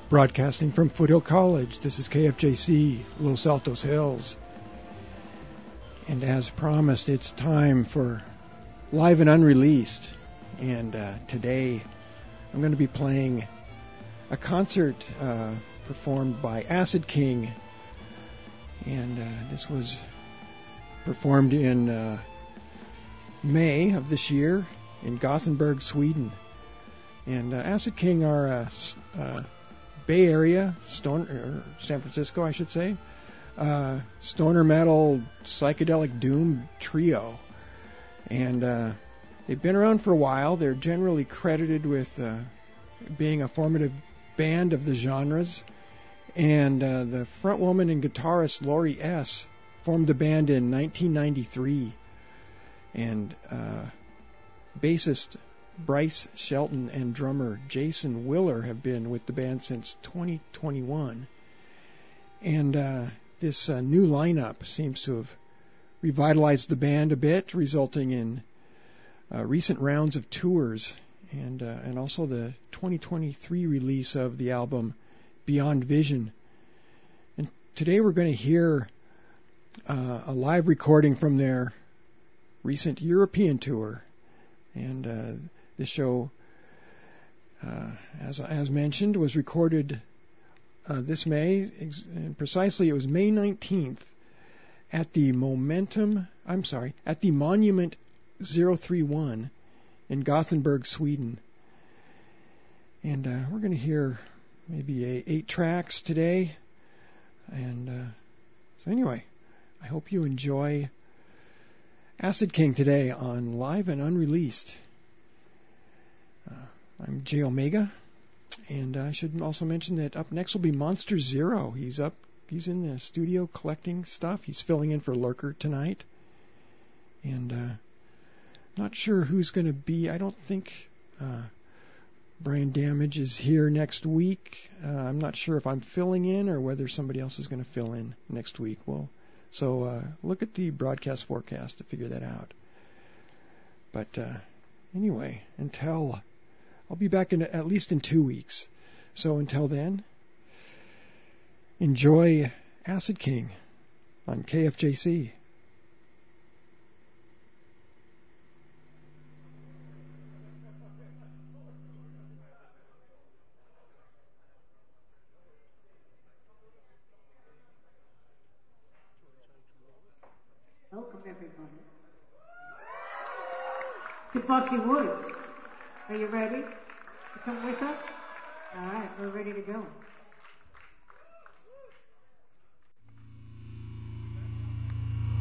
Broadcasting from Foothill College, this is KFJC, Los Altos Hills. And as promised, it's time for Live and Unreleased. And today I'm going to be playing a concert performed by Acid King. And this was performed in May of this year in Gothenburg, Sweden. And Acid King are Bay Area, San Francisco, I should say, stoner metal, psychedelic doom trio. And they've been around for a while. They're generally credited with being a formative band of the genres. And the front woman and guitarist Lori S. formed the band in 1993. And bassist Bryce Shelton and drummer Jason Willer have been with the band since 2021. And this new lineup seems to have revitalized the band a bit, resulting in recent rounds of tours and also the 2023 release of the album Beyond Vision. And today we're going to hear a live recording from their recent European tour. And this show, as mentioned, was recorded this May, and precisely it was May 19th at the Monument 031 in Gothenburg, Sweden. And we're going to hear maybe 8 tracks today. And so anyway, I hope you enjoy Acid King today on Live and Unreleased. I'm J Omega, and I should also mention that up next will be Monster Zero. He's in the studio collecting stuff. He's filling in for Lurker tonight, and not sure who's going to be. I don't think Brian Damage is here next week. I'm not sure if I'm filling in or whether somebody else is going to fill in next week. So look at the broadcast forecast to figure that out. But anyway, I'll be back at least in 2 weeks. So until then, enjoy Acid King on KFJC. Welcome, everybody, to Bossy Woods. Are you ready to come with us? All right, we're ready to go.